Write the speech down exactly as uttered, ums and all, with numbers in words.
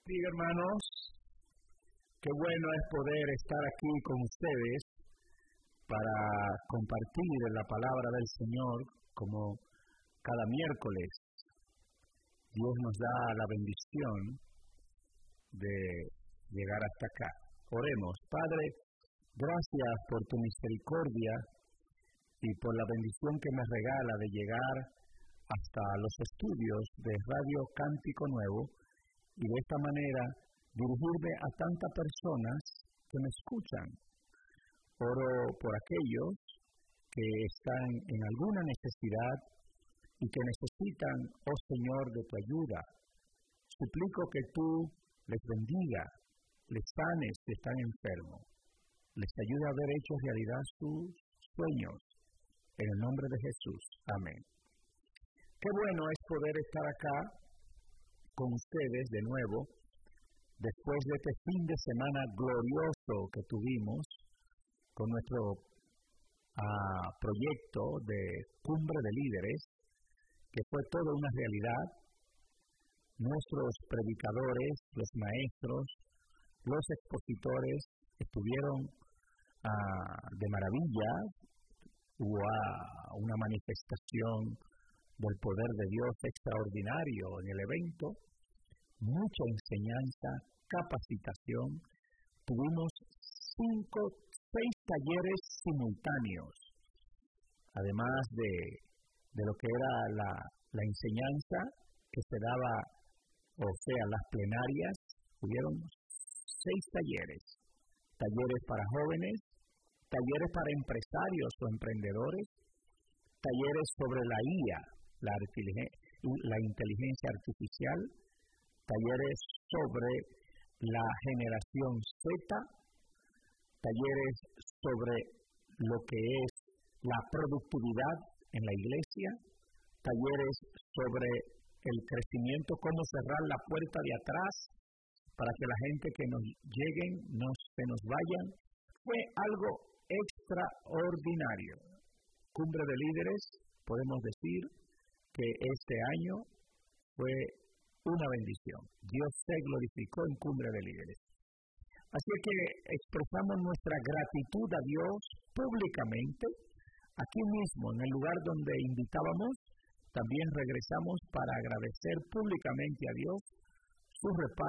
bendiga, hermanos. Qué bueno es poder estar aquí con ustedes para compartir la palabra del Señor como cada miércoles. Dios nos da la bendición de llegar hasta acá. Oremos. Padre, gracias por tu misericordia y por la bendición que me regala de llegar hasta los estudios de Radio Cántico Nuevo y de esta manera dirigirme a tantas personas que me escuchan. Oro por aquellos que están en alguna necesidad y que necesitan, oh Señor, de tu ayuda. Suplico que tú les bendiga, les sanes si están enfermos, les ayude a ver hechos realidad sus sueños. En el nombre de Jesús. Amén. Qué bueno es poder estar acá con ustedes de nuevo, después de este fin de semana glorioso que tuvimos con nuestro uh, proyecto de Cumbre de Líderes, que fue toda una realidad. Nuestros predicadores, los maestros, los expositores estuvieron uh, de maravilla. Hubo uh, una manifestación del poder de Dios extraordinario en el evento, mucha enseñanza, capacitación. Tuvimos cinco, seis talleres simultáneos, además de, de lo que era la, la enseñanza que se daba, o sea, las plenarias. Hubieron seis talleres, talleres para jóvenes, talleres para empresarios o emprendedores, talleres sobre la I A, la, la inteligencia artificial, talleres sobre la generación Z, talleres sobre lo que es la productividad en la iglesia, talleres sobre el crecimiento, cómo cerrar la puerta de atrás para que la gente que nos lleguen no se nos vayan. Fue algo extraordinario. Cumbre de Líderes, podemos decir que este año fue una bendición. Dios se glorificó en Cumbre de Líderes. Así que expresamos nuestra gratitud a Dios públicamente, aquí mismo, en el lugar donde invitábamos. También regresamos para agradecer públicamente a Dios su respaldo